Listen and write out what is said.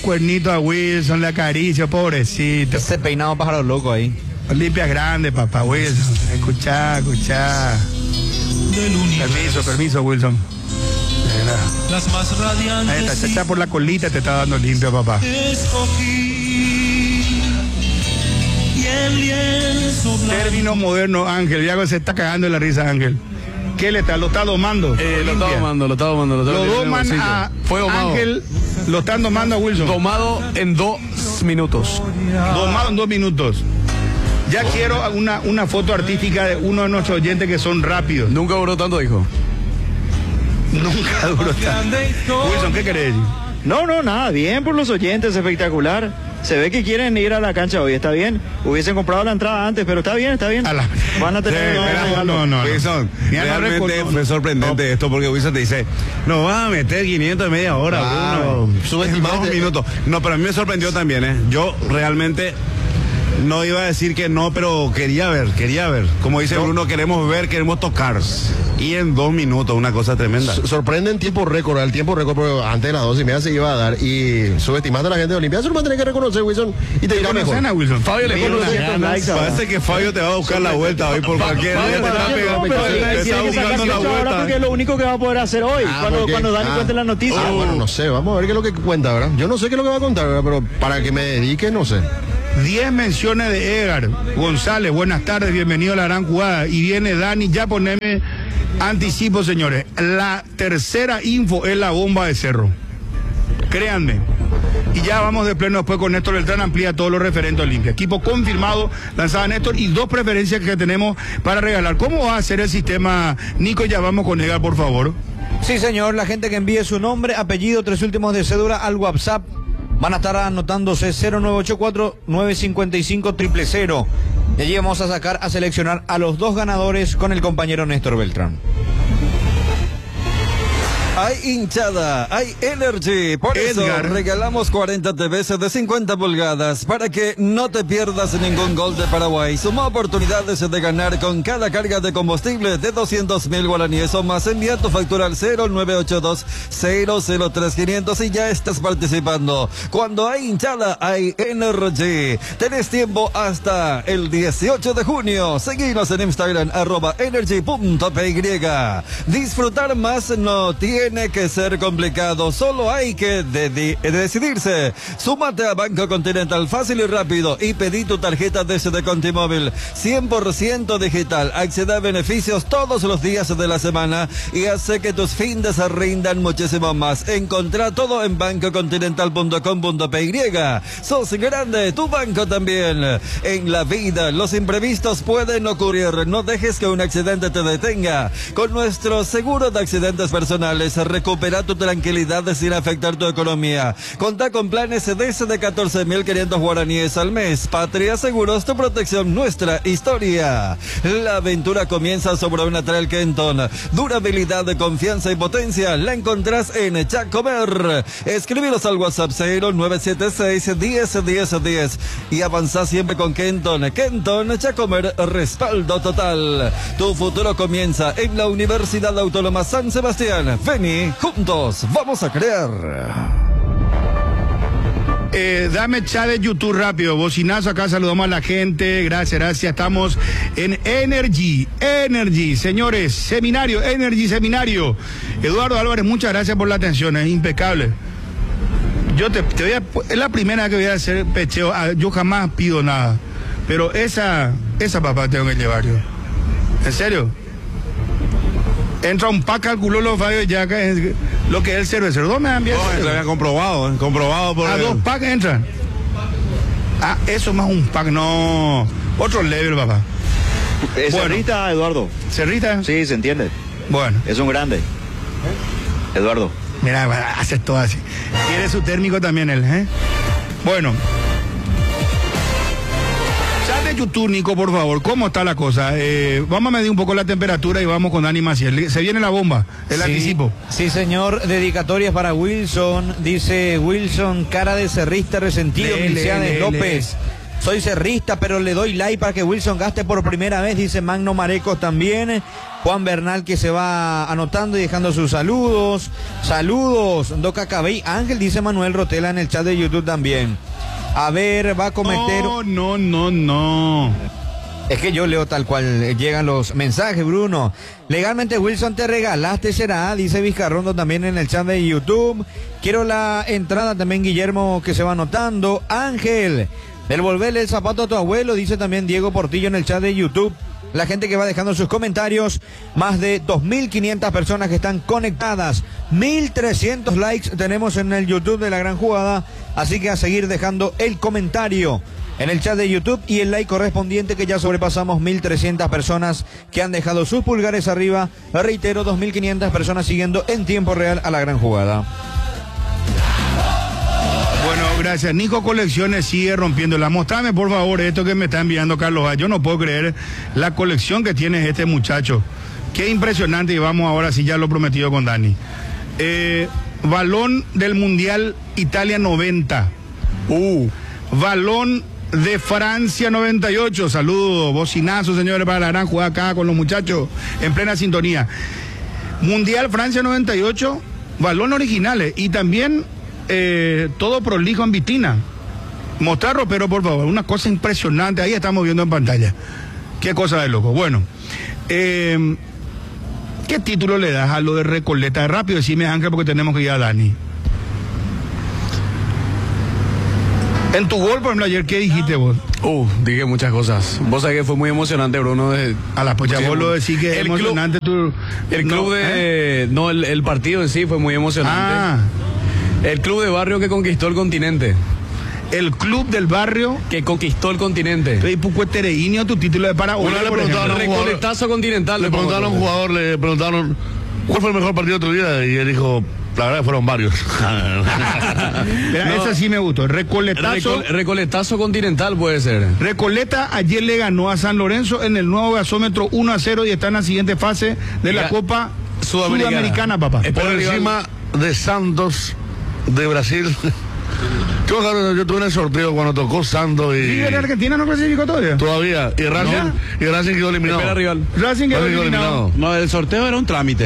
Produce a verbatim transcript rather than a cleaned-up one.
cuernitos a Wilson, le acaricio, pobrecito. Ese peinado pájaro loco ahí. Limpias grande, papá Wilson. Escuchá, escuchá. Permiso, permiso, Wilson. Las más radiantes. Ahí está, te está por la colita, te está dando limpio, papá. Término moderno, Ángel. Viago se está cagando en la risa, Ángel. ¿Qué le está? ¿Lo está domando? Eh, lo está domando, lo está domando. Lo, lo doman a Fue domado. Ángel, lo están domando a Wilson. Domado en dos minutos. Domado en dos minutos. Ya oh. quiero una, una foto artística de uno de nuestros oyentes que son rápidos. Nunca duró tanto, dijo. Nunca duró tanto. Wilson, ¿qué querés decir? No, no, nada, bien por los oyentes, espectacular. Se ve que quieren ir a la cancha hoy, está bien. Hubiesen comprado la entrada antes, pero está bien, está bien. A la... Van a tener... Sí, no, no, no, Wilson, no. Realmente no, fue sorprendente no. esto, porque Wilson te dice, no vas a meter quinientos de media hora, claro. Subestimado un minuto. No, pero a mí me sorprendió también, ¿eh? Yo realmente... No iba a decir que no, pero quería ver, quería ver. Como dice no. Bruno, queremos ver, queremos tocar. Y en dos minutos, una cosa tremenda. S sorprende en tiempo récord, el tiempo récord, pero antes de las dos y media se iba a dar. Y subestimaste a la gente de Olimpia, eso lo va a tener que reconocer, Wilson. Y te dirá mejor. A Wilson. Fabio le pone una likes. Parece que Fabio te va a buscar la vuelta hoy por cualquier día. Te está buscando la vuelta. Porque es lo único que va a poder hacer hoy, ah, cuando, cuando Dani ah. cuente la noticia. Ah, bueno, no sé, vamos a ver qué es lo que cuenta, ¿verdad? Yo no sé qué es lo que va a contar, ¿verdad? Pero para que me dedique, no sé. diez menciones de Edgar González, buenas tardes, bienvenido a la gran jugada. Y viene Dani, ya poneme anticipo, señores. La tercera info es la bomba de Cerro. Créanme. Y ya vamos de pleno después con Néstor Beltrán, amplía todo lo referente a Olimpia. Equipo confirmado, lanzada Néstor, y dos preferencias que tenemos para regalar. ¿Cómo va a ser el sistema, Nico? Ya vamos con Edgar, por favor. Sí, señor, la gente que envíe su nombre, apellido, tres últimos de cédula al WhatsApp. Van a estar anotándose cero nueve ocho cuatro, nueve cinco cinco, cero cero cero. Y allí vamos a sacar, a seleccionar a los dos ganadores con el compañero Néstor Beltrán. Hay hinchada, hay energy, por Edgar. Eso regalamos cuarenta T Vs de cincuenta pulgadas para que no te pierdas ningún gol de Paraguay. Suma oportunidades de ganar con cada carga de combustible de doscientos mil guaraníes o más. Envía tu factura al cero nueve ocho dos, cero cero tres quinientos y ya estás participando. Cuando hay hinchada, hay energy. Tenés tiempo hasta el dieciocho de junio. Seguinos en Instagram, arroba energy punto py. Disfrutar más no tiene Tiene que ser complicado, solo hay que de de decidirse. Súmate a Banco Continental fácil y rápido y pedí tu tarjeta desde Contimóvil cien por ciento digital. Accede a beneficios todos los días de la semana y hace que tus fines se rindan muchísimo más. Encontrá todo en banco continental punto com punto py. Sos grande, tu banco también. En la vida los imprevistos pueden ocurrir. No dejes que un accidente te detenga. Con nuestro seguro de accidentes personales recupera tu tranquilidad sin afectar tu economía. Contá con planes desde catorce mil quinientos guaraníes al mes. Patria Seguros, tu protección, nuestra historia. La aventura comienza sobre una Trail Kenton. Durabilidad, confianza y potencia la encontrás en Chacomer. Escríbenos al WhatsApp cero nueve siete seis, diez, diez, diez y avanzá siempre con Kenton. Kenton, Chacomer, respaldo total. Tu futuro comienza en la Universidad Autónoma San Sebastián. Vení, juntos vamos a crear. Eh, dame chat de YouTube rápido, bocinazo acá, saludamos a la gente, gracias, gracias, estamos en Energy, Energy, señores, seminario, Energy, seminario. Eduardo Álvarez, muchas gracias por la atención, es impecable. Yo te, te voy a, es la primera que voy a hacer pecheo, yo jamás pido nada, pero esa, esa papá tengo que llevar yo, ¿en serio? Entra un pack, calculó los fallos ya que lo que es el cervecero. ¿Dos me han enviado? No, lo había comprobado, ¿eh? comprobado por... A el... dos packs entran. Ah, eso más un pack, no. Otro level, papá. Es bueno. Cerrita, Eduardo. ¿Cerrita? Sí, se entiende. Bueno. Es un grande. Eduardo. Mira, hace todo así. Quiere su térmico también él, ¿eh? Bueno. De YouTube, Nico, por favor, ¿cómo está la cosa? Eh, vamos a medir un poco la temperatura y vamos con Dani Maciel. Se viene la bomba, el sí, anticipo. Sí, señor, dedicatorias para Wilson. Dice Wilson, cara de cerrista resentido, Milciades López. Soy cerrista, pero le doy like para que Wilson gaste por primera vez, dice Magno Marecos también. Juan Bernal que se va anotando y dejando sus saludos. Saludos, Doca Cabey. Ángel, dice Manuel Rotela en el chat de YouTube también. A ver, va a cometer... No, no, no, no. Es que yo leo tal cual llegan los mensajes, Bruno. Legalmente, Wilson, te regalaste, será, dice Vizcarrondo también en el chat de YouTube. Quiero la entrada también, Guillermo, que se va anotando. Ángel, devolverle el zapato a tu abuelo, dice también Diego Portillo en el chat de YouTube. La gente que va dejando sus comentarios, más de dos mil quinientas personas que están conectadas, mil trescientos likes tenemos en el YouTube de La Gran Jugada, así que a seguir dejando el comentario en el chat de YouTube y el like correspondiente, que ya sobrepasamos mil trescientas personas que han dejado sus pulgares arriba. Reitero, dos mil quinientas personas siguiendo en tiempo real a La Gran Jugada. Bueno, gracias. Nico Colecciones sigue rompiéndola. Mostrame, por favor, esto que me está enviando Carlos A. Yo no puedo creer la colección que tiene este muchacho. Qué impresionante. Y vamos ahora, sí, ya lo prometido con Dani. Eh, balón del Mundial Italia noventa. Uh, balón de Francia noventa y ocho. Saludos, bocinazo, señores, para La Gran Jugada acá con los muchachos en plena sintonía. Mundial Francia noventa y ocho, balón originales y también eh, todo prolijo en vitrina. Mostrarlo, pero por favor, una cosa impresionante. Ahí estamos viendo en pantalla. Qué cosa de loco. Bueno, eh, ¿qué título le das a lo de Recoleta? Rápido, decime, Ángel, porque tenemos que ir a Dani. En tu gol, por ejemplo, ayer, ¿qué dijiste vos? Uh, dije muchas cosas. Vos sabés que fue muy emocionante, Bruno. De, a la pocha, vos lo decís que es emocionante. Club, tu, el club no, de... ¿eh? No, el, el partido en sí fue muy emocionante. Ah. El club de barrio que conquistó el continente. El club del barrio que conquistó el continente. ¿Y Pucuetereínio, tu título de Paraguay? Una le preguntaron a un Recoletazo continental. Le preguntaron a un jugador, le preguntaron ¿cuál fue el mejor partido de tu vida? Y él dijo... La verdad que fueron varios. Pero no, esa sí me gustó. Recoletazo. Recol, Recoletazo continental puede ser. Recoleta ayer le ganó a San Lorenzo en el nuevo gasómetro uno a cero y está en la siguiente fase de la, la Copa Sudamericana, Sudamericana papá. Por encima de Santos de Brasil. Yo, yo tuve en el sorteo cuando tocó Santos y... ¿Sí, en Argentina no clasificó todavía? Todavía. Y Racing, ¿no? Y Racing quedó eliminado. Espera, rival. Racing quedó, Racing quedó eliminado. eliminado. No, el sorteo era un trámite.